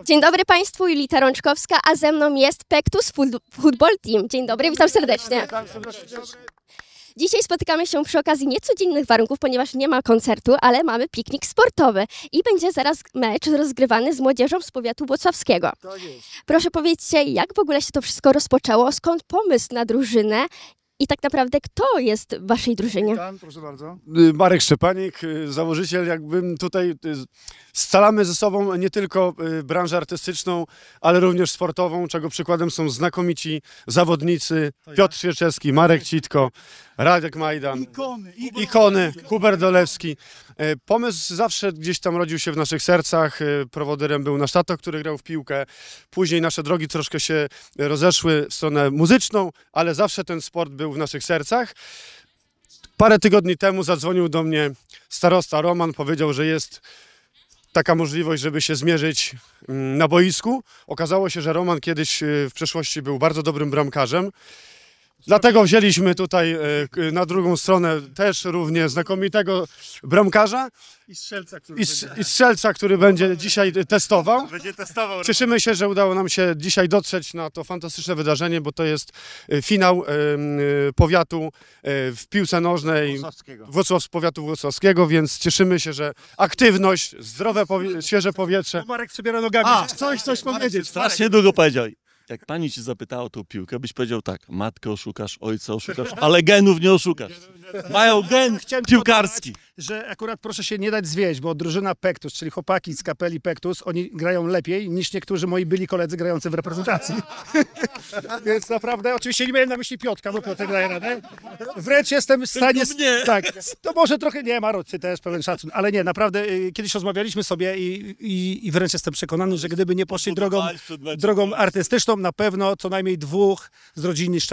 Dzień dobry Państwu, Julita Rączkowska, a ze mną jest Pektus Football Team. Dzień dobry, witam serdecznie. Dzisiaj spotykamy się przy okazji niecodziennych warunków, ponieważ nie ma koncertu, ale mamy piknik sportowy i będzie zaraz mecz rozgrywany z młodzieżą z powiatu włocławskiego. Tak jest. Proszę powiedzcie, jak w ogóle się to wszystko rozpoczęło, skąd pomysł na drużynę i tak naprawdę kto jest w waszej drużynie? Witam, proszę bardzo. Marek Szczepanik, założyciel, jakbym tutaj scalamy ze sobą nie tylko branżę artystyczną, ale również sportową, czego przykładem są znakomici zawodnicy Piotr Świerczewski, Marek Citko, Radek Majdan, ikony, Hubert Dolewski. Pomysł zawsze gdzieś tam rodził się w naszych sercach. Prowodyrem był nasz tato, który grał w piłkę. Później nasze drogi troszkę się rozeszły w stronę muzyczną, ale zawsze ten sport był w naszych sercach. Parę tygodni temu zadzwonił do mnie starosta Roman, powiedział, że jest taka możliwość, żeby się zmierzyć na boisku. Okazało się, że Roman kiedyś w przeszłości był bardzo dobrym bramkarzem. Dlatego wzięliśmy tutaj na drugą stronę też równie znakomitego bramkarza i strzelca, który będzie dzisiaj testował. Cieszymy się, że udało nam się dzisiaj dotrzeć na to fantastyczne wydarzenie, bo to jest finał powiatu w piłce nożnej powiatu włocławskiego, więc cieszymy się, że aktywność, zdrowe, świeże powietrze. Marek przebiera nogami, coś powiedzieć. Strasznie długo powiedział. Jak pani cię zapytała o tą piłkę, byś powiedział tak, matkę oszukasz, ojca oszukasz, ale genów nie oszukasz. Mają gen piłkarski. Że akurat proszę się nie dać zwieść, bo drużyna Pektus, czyli chłopaki z kapeli Pektus, oni grają lepiej niż niektórzy moi byli koledzy grający w reprezentacji. Więc naprawdę, oczywiście nie miałem na myśli Piotrka, bo Piotr daje radę. Wręcz jestem w stanie... Tak, to może trochę, nie, Maro, ty też pełen szacun, ale nie, naprawdę kiedyś rozmawialiśmy sobie i wręcz jestem przekonany, że gdyby nie poszli drogą artystyczną, na pewno co najmniej dwóch z rodziny